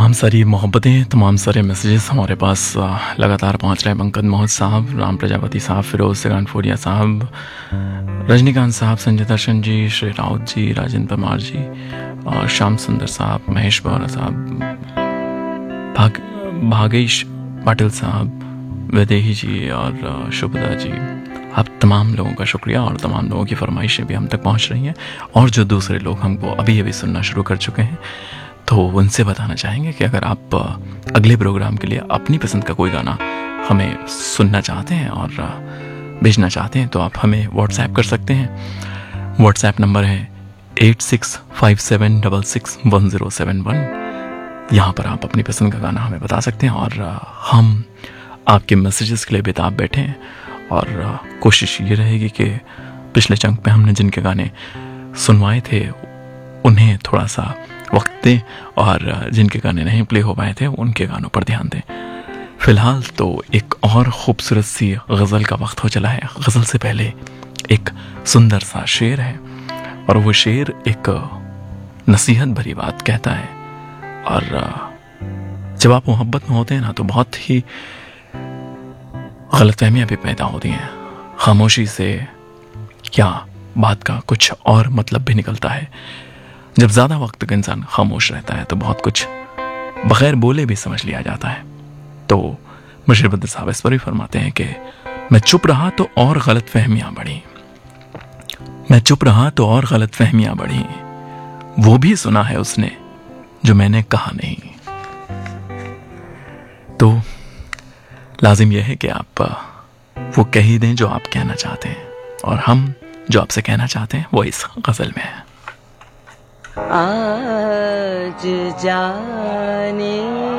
तमाम सारी मोहब्बतें, तमाम सारे मैसेजेस हमारे पास लगातार पहुंच रहे हैं। पंकज मोहन साहब, राम प्रजापति साहब, फिरोज से कानफोरिया साहब, रजनीकांत साहब, संजय दर्शन जी, श्री राउत जी, राजेंद्र परमार जी, और श्याम सुंदर साहब, महेश बोरा साहब, भागेश पाटिल साहब, वैदेही जी और शुभदा जी, आप तमाम लोगों का शुक्रिया। और तमाम लोगों की फरमाइशें भी हम तक पहुंच रही हैं। और जो दूसरे लोग हमको अभी अभी सुनना शुरू कर चुके हैं, तो उनसे बताना चाहेंगे कि अगर आप अगले प्रोग्राम के लिए अपनी पसंद का कोई गाना हमें सुनना चाहते हैं और भेजना चाहते हैं, तो आप हमें व्हाट्सएप कर सकते हैं। व्हाट्सएप नंबर है 8657661071। यहाँ पर आप अपनी पसंद का गाना हमें बता सकते हैं और हम आपके मैसेजेस के लिए बेताब बैठे हैं। और कोशिश ये रहेगी कि पिछले चंक पे हमने जिनके गाने सुनवाए थे उन्हें थोड़ा सा वक्त दें, और जिनके गाने नहीं प्ले हो पाए थे उनके गानों पर ध्यान दें। फिलहाल तो एक और खूबसूरत सी गज़ल का वक्त हो चला है। गज़ल से पहले एक सुंदर सा शेर है, और वो शेर एक नसीहत भरी बात कहता है। और जब आप मोहब्बत में होते हैं ना, तो बहुत ही गलतफहमियां भी पैदा होती हैं। खामोशी से क्या बात का कुछ और मतलब भी निकलता है। जब ज़्यादा वक्त तक इंसान खामोश रहता है तो बहुत कुछ बगैर बोले भी समझ लिया जाता है। तो मुशीर बद्र साहब इस पर भी फरमाते हैं कि मैं चुप रहा तो और गलतफहमियां बढ़ी, मैं चुप रहा तो और गलतफहमियां बढ़ी, वो भी सुना है उसने जो मैंने कहा नहीं। तो लाजिम यह है कि आप वो कह ही दें जो आप कहना चाहते हैं, और हम जो आपसे कहना चाहते हैं वो इस गजल में है। आज जाने